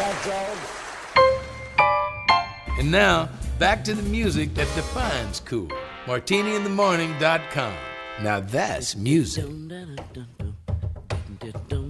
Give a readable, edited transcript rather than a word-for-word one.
hot dogs. And now, back to the music that defines cool. MartiniInTheMorning.com. Now that's music.